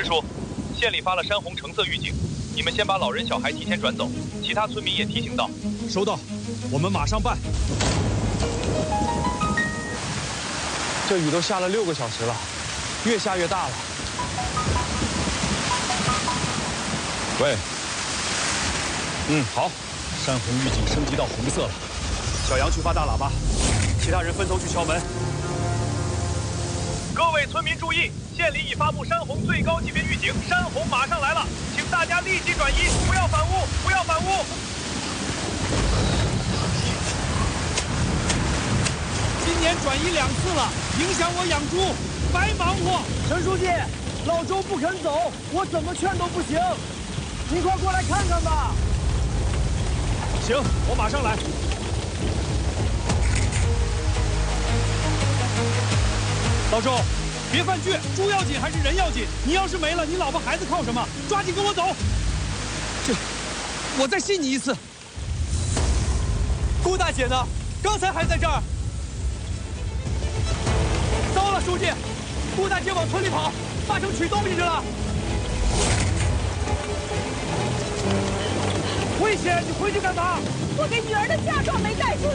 支书，县里发了山洪橙色预警，你们先把老人小孩提前转走，其他村民也提醒到。 收到，我们马上办。这雨都下了6个小时了，越下越大了。喂，好，山洪预警升级到红色了。小杨去发大喇叭，其他人分头去敲门。 各位村民注意，县里已发布山洪最高级别预警，山洪马上来了，请大家立即转移，不要反屋，不要反屋。 今年转移2次了，影响我养猪，白忙活。 陈书记，老周不肯走，我怎么劝都不行，您快过来看看吧。 行，我马上来。老周，别犯倔，猪要紧还是人要紧？你要是没了，你老婆孩子靠什么？抓紧跟我走。我再信你一次。顾大姐呢？刚才还在这儿。糟了，书记，顾大姐往村里跑，八成取东西去了。危险！你回去干嘛？ 我给女儿的嫁妆没带出来。